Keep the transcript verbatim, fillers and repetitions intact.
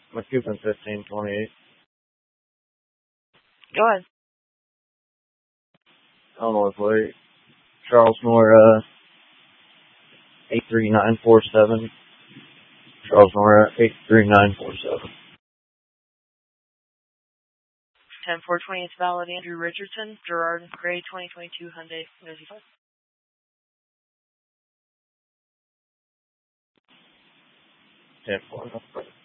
McCoupin fifteen twenty-eight. Go ahead. Illinois plate. Charles Nora, eight three nine four seven. Charles Nora, eight three nine four seven. ten four twenty-eight valid. Andrew Richardson, Gerard Gray, twenty twenty-two Hyundai Nosy five. ten four.